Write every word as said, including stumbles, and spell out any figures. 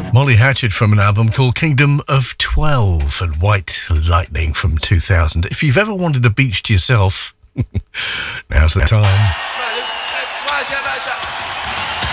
Molly Hatchet from an album called Kingdom of twelve and White Lightning from two thousand. If you've ever wanted a beach to yourself, now's the time.